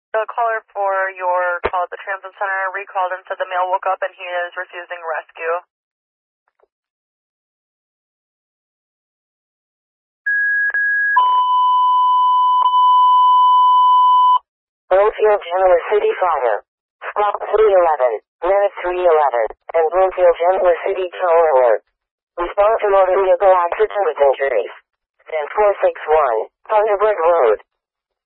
The caller for your call at the transit center recalled and said the male woke up and he is refusing rescue. Bloomfield Genoa City Fire. Squawk 311, Merit 311, and Bloomfield Genoa City Toll Alert. Respond to motor vehicle accident with injuries. 10461, Thunderbird Road.